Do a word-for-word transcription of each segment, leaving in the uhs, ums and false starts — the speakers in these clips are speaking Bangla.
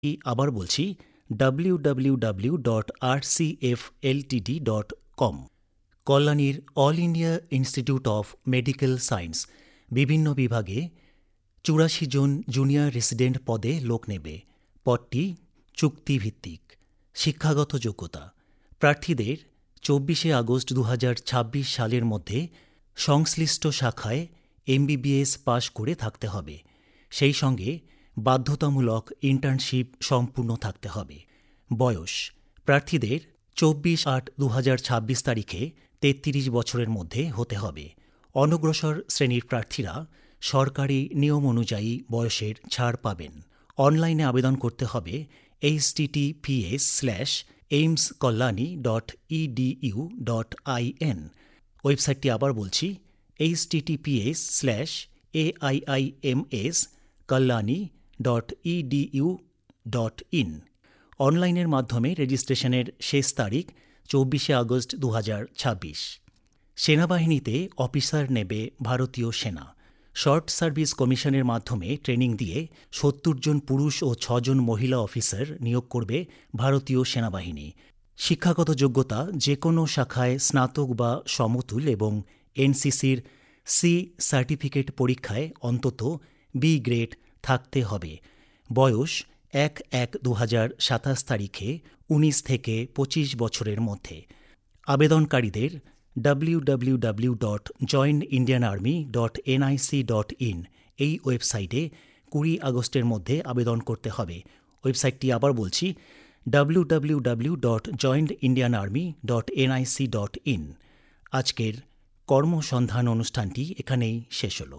আবার বলছি W W W dot R C F L T D dot com. কল্যাণীর all India institute of medical science বিভিন্ন বিভাগে চুরাশি জন জুনিয়র রেসিডেন্ট পদে লোক নেবে। পদটি চুক্তিভিত্তিক। শিক্ষাগত যোগ্যতা: প্রার্থীদের চব্বিশে আগস্ট দু হাজার ছাব্বিশ সালের মধ্যে সংশ্লিষ্ট শাখায় এমবিবিএস পাশ করে থাকতে হবে। সেই সঙ্গে বাধ্যতামূলক ইন্টার্নশিপ সম্পূর্ণ থাকতে হবে। বয়স: প্রার্থীদের চব্বিশ আট দু হাজার ছাব্বিশ তারিখে তেত্রিশ বছরের মধ্যে হতে হবে। অনগ্রসর শ্রেণীর প্রার্থীরা সরকারি নিয়ম অনুযায়ী বয়সের ছাড় পাবেন। অনলাইনে আবেদন করতে হবে H T T P S slash AIIMS Kalyani dot E D U dot I N. ওয়েবসাইটটি আবার বলছি H T T P S slash A I I am S Kalyani dot E D U dot in. অনলাইনের মাধ্যমে রেজিস্ট্রেশনের শেষ তারিখ চব্বিশে আগস্ট দু হাজার ছাব্বিশ। সেনাবাহিনীতে অফিসার নেবে ভারতীয় সেনা। শর্ট সার্ভিস কমিশনের মাধ্যমে ট্রেনিং দিয়ে সত্তর জন পুরুষ ও ছজন মহিলা অফিসার নিয়োগ করবে ভারতীয় সেনাবাহিনী। শিক্ষাগত যোগ্যতা: যে কোনো শাখায় স্নাতক বা সমতুল এবং এনসিসির সি সার্টিফিকেট পরীক্ষায় অন্তত বি গ্রেড থাকতে হবে। বয়স এক এক দু হাজার সাতাশ তারিখে উনিশ থেকে পঁচিশ বছরের মধ্যে। আবেদনকারীদের W W W dot join Indian army dot N I C dot in এই ওয়েবসাইটে কুড়ি আগস্টের মধ্যে আবেদন করতে হবে। ওয়েবসাইটটি আবার বলছি W W W dot join Indian army dot N I C dot in. আজকের কর্মসন্ধান অনুষ্ঠানটি এখানেই শেষ হল।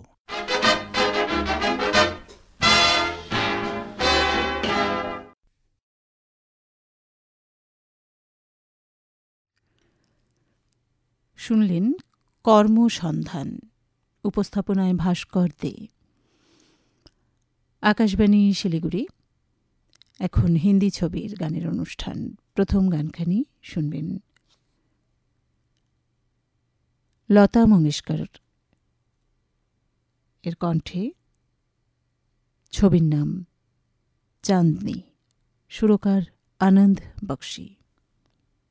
শুনলেন কর্মসন্ধান, উপস্থাপনায় ভাস্কর দে। আকাশবাণী শিলিগুড়ি। এখন হিন্দি ছবির গানের অনুষ্ঠান। প্রথম গানখানি শুনবেন লতা মঙ্গেশকর এর কণ্ঠে। ছবির নাম চাঁদনি, সুরকার আনন্দ বক্সি।